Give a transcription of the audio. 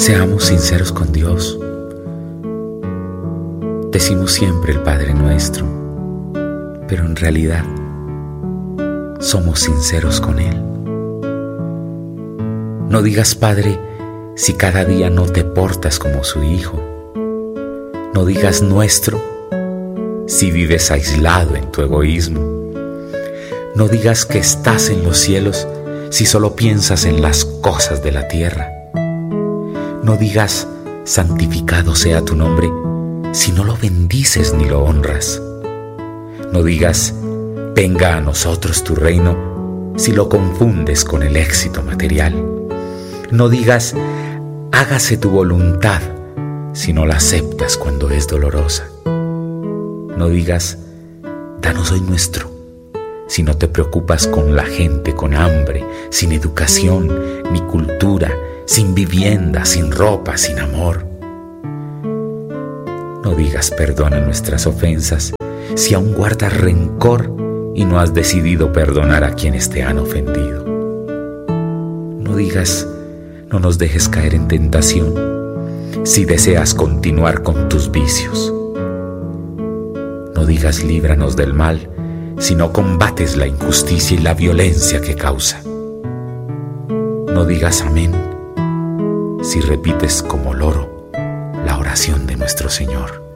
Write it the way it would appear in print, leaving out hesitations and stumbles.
Seamos sinceros con Dios. Decimos siempre el Padre Nuestro, pero en realidad somos sinceros con Él. No digas Padre si cada día no te portas como su hijo. No digas nuestro si vives aislado en tu egoísmo. No digas que estás en los cielos si solo piensas en las cosas de la tierra. No digas santificado sea tu nombre si no lo bendices ni lo honras. No digas venga a nosotros tu reino si lo confundes con el éxito material. No digas hágase tu voluntad si no la aceptas cuando es dolorosa. No digas danos hoy nuestro si no te preocupas con la gente con hambre, sin educación ni cultura, sin vivienda, sin ropa, sin amor. No digas perdona nuestras ofensas si aún guardas rencor y no has decidido perdonar a quienes te han ofendido. No digas no nos dejes caer en tentación si deseas continuar con tus vicios. No digas líbranos del mal si no combates la injusticia y la violencia que causa. No digas amén si repites como loro la oración de nuestro Señor.